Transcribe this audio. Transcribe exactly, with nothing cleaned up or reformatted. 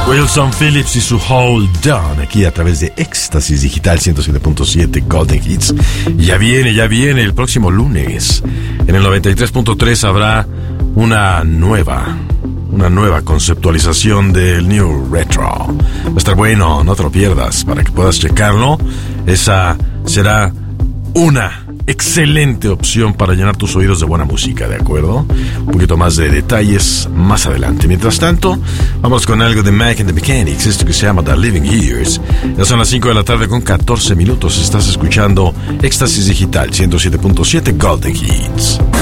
Wilson Phillips y su Hold On, aquí a través de Éxtasis Digital ciento siete punto siete Golden Hits. Ya viene, ya viene el próximo lunes. En el noventa y tres punto tres habrá una nueva, una nueva conceptualización del New Retro. Va a estar bueno, no te lo pierdas, para que puedas checarlo. Esa será una excelente opción para llenar tus oídos de buena música, ¿de acuerdo? Un poquito más de detalles más adelante. Mientras tanto, vamos con algo de Mac and the Mechanics, esto que se llama The Living Years. Ya son las cinco de la tarde con catorce minutos. Estás escuchando Éxtasis Digital ciento siete punto siete Golden Hits.